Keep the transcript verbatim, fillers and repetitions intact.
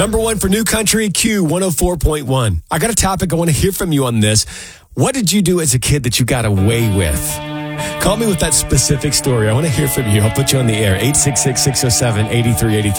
Number one for New Country, Q one oh four point one. I got a topic. I want to hear from you on this. What did you do as a kid that you got away with? Call me with that specific story. I want to hear from you. I'll put you on the air. eight six six, six oh seven, eight three eight three.